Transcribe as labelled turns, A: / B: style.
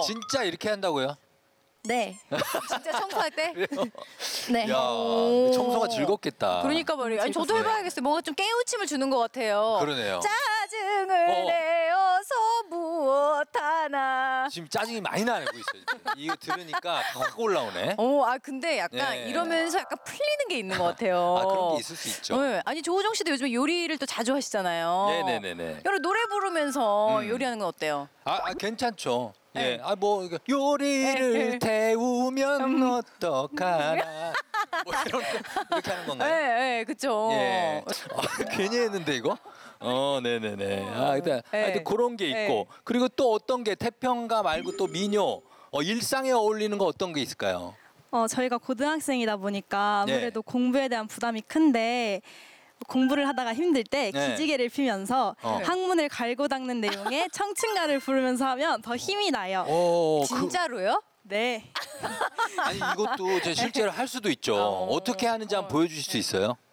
A: 진짜 이렇게 한다고요?
B: 네.
C: 진짜 청소할 때?
B: 네.
A: 야, 청소가 즐겁겠다.
C: 그러니까 말이에요. 아니 저도 해봐야겠어요. 뭔가 좀 깨우침을 주는 것 같아요.
A: 그러네요.
C: 짜증을 내어서 무엇 하나.
A: 지금 짜증이 많이 나고 있어요. 지금. 이거 들으니까 확 올라오네.
C: 근데 약간
A: 네.
C: 이러면서 약간 풀리는 게 있는 것 같아요.
A: 아, 그런 게 있을 수 있죠.
C: 네. 아니 조우정 씨도 요즘에 요리를 또 자주 하시잖아요.
A: 네네네네.
C: 여러 노래 부르면서 요리하는 건 어때요?
A: 괜찮죠. 예,
C: 네.
A: 요리를 태우면 어떡하나. 뭐 이렇게 하는 건가요?
C: 네, 그쵸.
A: 예. 괜히 했는데 이거? 네네네. 하여튼 그런 게 있고, 그리고 또 어떤 게 태평가 말고 또 민요, 일상에 어울리는 거 어떤 게 있을까요?
D: 저희가 고등학생이다 보니까 아무래도
A: 네.
D: 공부에 대한 부담이 큰데 공부를 하다가 힘들 때
A: 네.
D: 기지개를 피면서 학문을 갈고 닦는 내용의 청춘가를 부르면서 하면 더 힘이 나요.
C: 진짜로요?
D: 네.
A: 아니 이것도 제 실제로 할 수도 있죠. 어떻게 하는지 한번 보여주실 수 있어요?